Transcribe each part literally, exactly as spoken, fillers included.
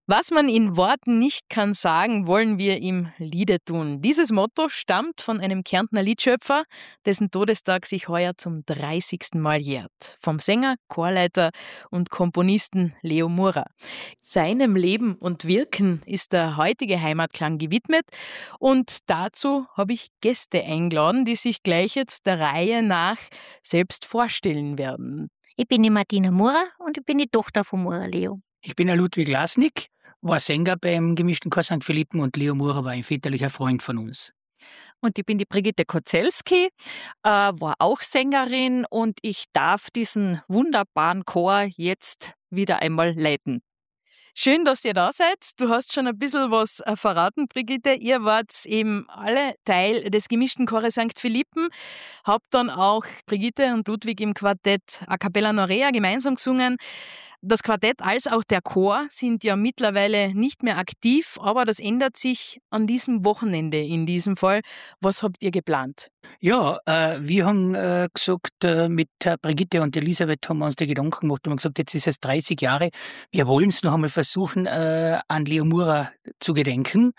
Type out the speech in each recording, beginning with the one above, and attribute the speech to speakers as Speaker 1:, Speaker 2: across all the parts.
Speaker 1: Was man in Worten nicht kann sagen, wollen wir im Liede tun. Dieses Motto stammt von einem Kärntner Liedschöpfer, dessen Todestag sich heuer zum dreißigsten Mal jährt. Vom Sänger, Chorleiter und Komponisten Leo Mura. Seinem Leben und Wirken ist der heutige Heimatklang gewidmet und dazu habe ich Gäste eingeladen, die sich gleich jetzt der Reihe nach selbst vorstellen werden.
Speaker 2: Ich bin die Martina Mura und ich bin die Tochter von Mura Leo.
Speaker 3: Ich bin der Ludwig Lasnik, war Sänger beim gemischten Chor Sankt Philippen und Leo Mura war ein väterlicher Freund von uns.
Speaker 4: Und ich bin die Brigitte Kozelski, äh, war auch Sängerin und ich darf diesen wunderbaren Chor jetzt wieder einmal leiten.
Speaker 1: Schön, dass ihr da seid. Du hast schon ein bisschen was verraten, Brigitte. Ihr wart eben alle Teil des gemischten Chores Sankt Philippen, habt dann auch Brigitte und Ludwig im Quartett A Cappella Norea gemeinsam gesungen. Das Quartett als auch der Chor sind ja mittlerweile nicht mehr aktiv, aber das ändert sich an diesem Wochenende in diesem Fall. Was habt ihr geplant?
Speaker 3: Ja, äh, wir haben äh, gesagt, äh, mit äh, Brigitte und Elisabeth haben wir uns die Gedanken gemacht und haben gesagt, jetzt ist es dreißig Jahre, wir wollen es noch einmal versuchen, äh, an Leo Mura zu gedenken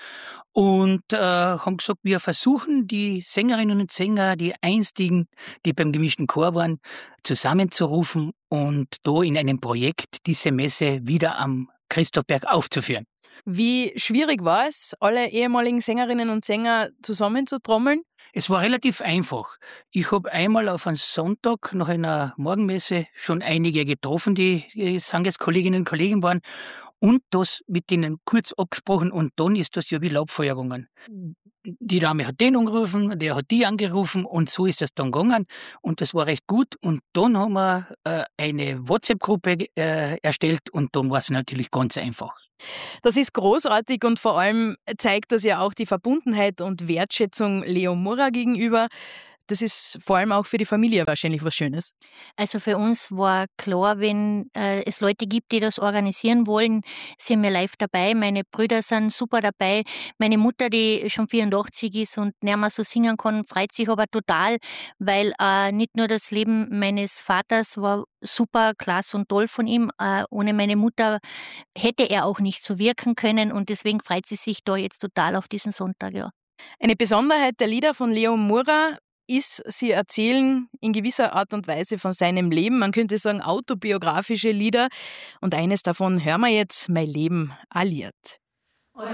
Speaker 3: und äh, haben gesagt, wir versuchen die Sängerinnen und Sänger, die einstigen, die beim gemischten Chor waren, zusammenzurufen und da in einem Projekt diese Messe wieder am Christophberg aufzuführen.
Speaker 1: Wie schwierig war es, alle ehemaligen Sängerinnen und Sänger zusammenzutrommeln?
Speaker 3: Es war relativ einfach. Ich habe einmal auf einen Sonntag nach einer Morgenmesse schon einige getroffen, die Sangeskolleginnen und Kollegen waren, und das mit denen kurz abgesprochen und dann ist das ja wie Laubfeuer gegangen. Die Dame hat den angerufen, der hat die angerufen und so ist das dann gegangen und das war recht gut und dann haben wir äh, eine WhatsApp-Gruppe äh, erstellt und dann war es natürlich ganz einfach.
Speaker 1: Das ist großartig und vor allem zeigt das ja auch die Verbundenheit und Wertschätzung Leo Mura gegenüber. Das ist vor allem auch für die Familie wahrscheinlich was Schönes.
Speaker 2: Also für uns war klar, wenn äh, es Leute gibt, die das organisieren wollen, sind wir live dabei. Meine Brüder sind super dabei. Meine Mutter, die schon vierundachtzig ist und nicht mehr so singen kann, freut sich aber total, weil äh, nicht nur das Leben meines Vaters war super, klasse und toll von ihm. Äh, ohne meine Mutter hätte er auch nicht so wirken können und deswegen freut sie sich da jetzt total auf diesen Sonntag. Ja.
Speaker 1: Eine Besonderheit der Lieder von Leo Mura ist, sie erzählen in gewisser Art und Weise von seinem Leben. Man könnte sagen autobiografische Lieder. Und eines davon hören wir jetzt, Mein Leben alliert.